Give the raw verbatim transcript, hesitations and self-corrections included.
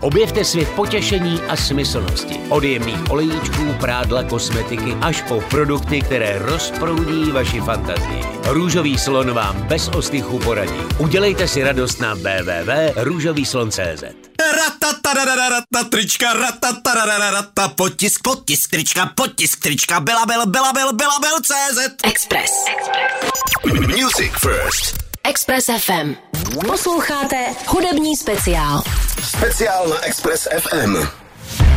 Objevte svět potěšení a smyslnosti. Od jemných olejíčků, prádla, kosmetiky až po produkty, které rozproudí vaši fantazii. Růžový slon vám bez ostychu poradí. Udělejte si radost na w w w tečka růžový slon tečka c z. Ratatarararata, trička, ratatarararata, potisk, potisk, trička, potisk, trička, Belabel, Belabel, Belabel tečka cé zet. Express. Music first. Express F M. Posloucháte hudební speciál. Speciál na Express F M.